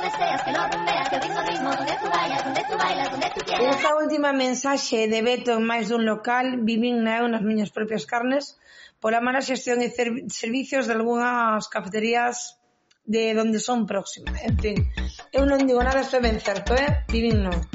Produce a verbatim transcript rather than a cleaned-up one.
deseas, que lo rumbeas, que el ritmo, ritmo, donde tú vayas, donde tú bailas, donde tú quieras. Esta última mensaxe de Beto en máis dun local vivín na eu nas miñas propias carnes pola mala xestión e cer- servicios de algunhas cafeterías de donde son próximas. En fin, eu non digo nada, isto é ben certo, eh? Vivín non.